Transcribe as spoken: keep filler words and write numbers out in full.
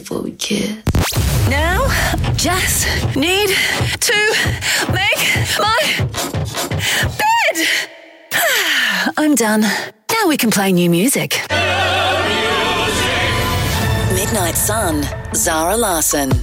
before we kiss. Now, just need to make my bed. I'm done. Now we can play new music. Midnight Sun, Zara Larsson.